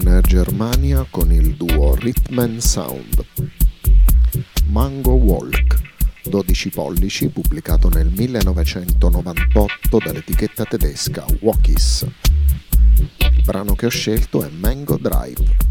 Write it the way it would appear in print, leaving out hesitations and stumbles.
in Germania con il duo Rhythm & Sound. Mango Walk, 12 pollici, pubblicato nel 1998 dall'etichetta tedesca Walkies. Il brano che ho scelto è Mango Drive.